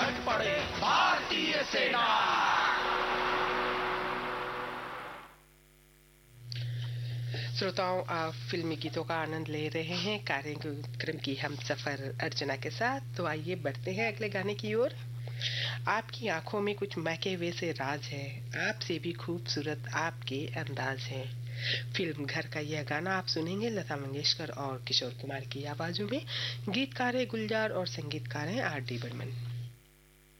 घट पड़े भारतीय सेना। श्रोताओं, आप फिल्मी गीतों का आनंद ले रहे हैं कार्यक्रम की हम सफर अर्चना के साथ। तो आइए बढ़ते हैं अगले गाने की ओर। आपकी आंखों में कुछ महके हुए से राज है, आपसे भी खूबसूरत आपके अंदाज है। फिल्म घर का यह गाना आप सुनेंगे लता मंगेशकर और किशोर कुमार की आवाजों में। गीतकार है गुलजार और संगीतकार है आर डी बर्मन।